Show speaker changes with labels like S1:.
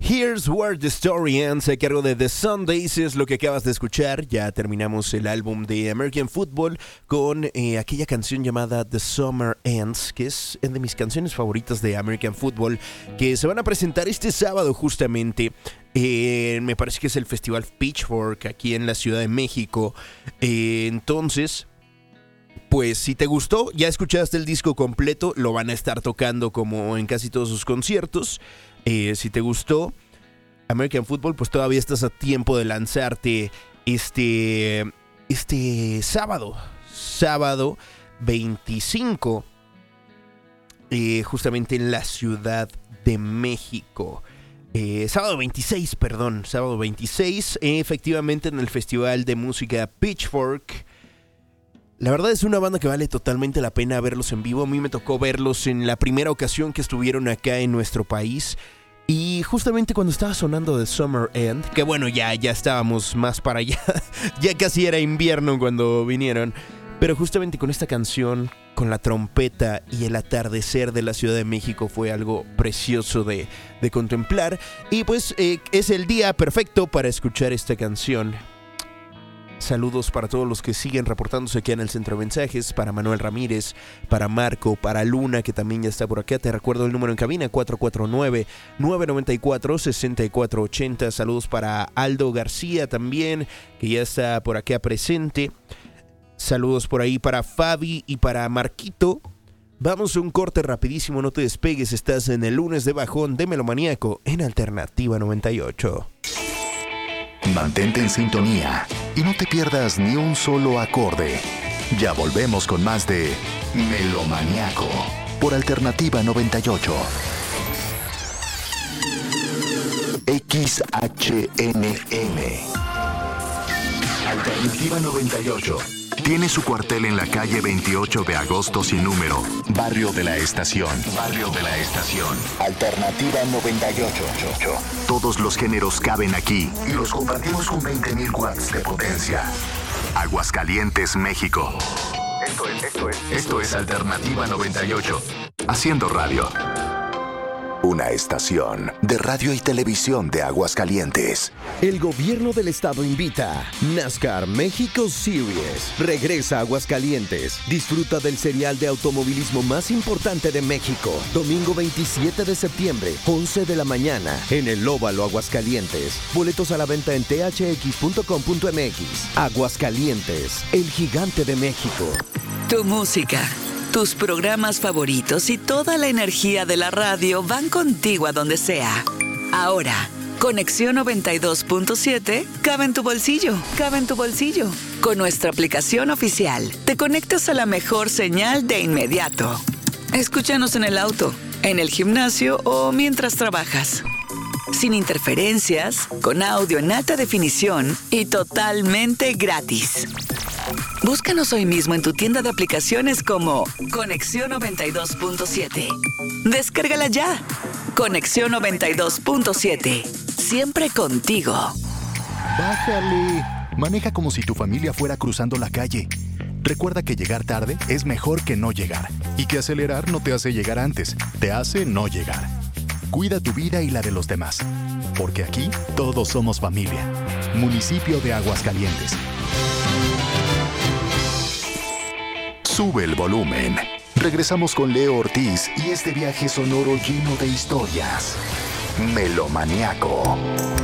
S1: Here's Where the Story Ends, a cargo de The Sundays, es lo que acabas de escuchar. Ya terminamos el álbum de American Football con aquella canción llamada The Summer Ends, que es de mis canciones favoritas de American Football, que se van a presentar este sábado justamente. Me parece que es el Festival Pitchfork aquí en la Ciudad de México. Entonces, pues si te gustó, ya escuchaste el disco completo, lo van a estar tocando como en casi todos sus conciertos. Si te gustó American Football, pues todavía estás a tiempo de lanzarte este sábado 25, justamente en la Ciudad de México. Sábado 26, efectivamente en el Festival de Música Pitchfork. La verdad es una banda que vale totalmente la pena verlos en vivo. A mí me tocó verlos en la primera ocasión que estuvieron acá en nuestro país. Y justamente cuando estaba sonando The Summer End, que bueno, ya estábamos más para allá, ya casi era invierno cuando vinieron. Pero justamente con esta canción, con la trompeta y el atardecer de la Ciudad de México, fue algo precioso de contemplar. Y pues es el día perfecto para escuchar esta canción. Saludos para todos los que siguen reportándose aquí en el centro de mensajes, para Manuel Ramírez, para Marco, para Luna, que también ya está por acá. Te recuerdo el número en cabina, 449-994-6480. Saludos para Aldo García también, que ya está por acá presente. Saludos por ahí para Fabi y para Marquito. Vamos a un corte rapidísimo, no te despegues, estás en el lunes de bajón de Melomaníaco en Alternativa 98.
S2: Mantente en sintonía y no te pierdas ni un solo acorde. Ya volvemos con más de Melomaníaco por Alternativa 98. XHNM Alternativa 98 tiene su cuartel en la calle 28 de agosto sin número, Barrio de la Estación. Alternativa 98. Todos los géneros caben aquí y los compartimos con 20.000 watts de potencia. Aguascalientes, México. Esto es Alternativa 98. Haciendo radio. Una estación de radio y televisión de Aguascalientes.
S3: El gobierno del estado invita. NASCAR México Series regresa a Aguascalientes. Disfruta del serial de automovilismo más importante de México. Domingo 27 de septiembre, 11 de la mañana, en el Óvalo Aguascalientes. Boletos a la venta en thx.com.mx. Aguascalientes, el gigante de México.
S4: Tu música, tus programas favoritos y toda la energía de la radio van contigo a donde sea. Ahora, Conexión 92.7 cabe en tu bolsillo. Con nuestra aplicación oficial, te conectas a la mejor señal de inmediato. Escúchanos en el auto, en el gimnasio o mientras trabajas. Sin interferencias, con audio en alta definición y totalmente gratis. Búscanos hoy mismo en tu tienda de aplicaciones como Conexión 92.7. Descárgala ya. Conexión 92.7. Siempre contigo.
S2: Bájale. Maneja como si tu familia fuera cruzando la calle. Recuerda que llegar tarde es mejor que no llegar. Y que acelerar no te hace llegar antes, te hace no llegar. Cuida tu vida y la de los demás. Porque aquí todos somos familia. Municipio de Aguascalientes. Sube el volumen. Regresamos con Leo Ortiz y este viaje sonoro lleno de historias. Melomaníaco.